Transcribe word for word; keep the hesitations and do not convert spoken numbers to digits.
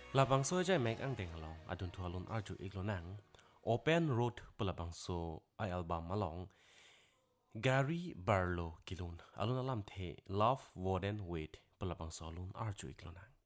ลาบังโซใจแม็กอังเดงลองอดุนทัวลุนอาจูอีกลนัง Open Road ปลาบังโซไออัลบัมมาลอง Gary Barlow กิลุนอลุนอลัมเท Love Warden Wait ปลาบังโซลุนอาจูอีกลนัง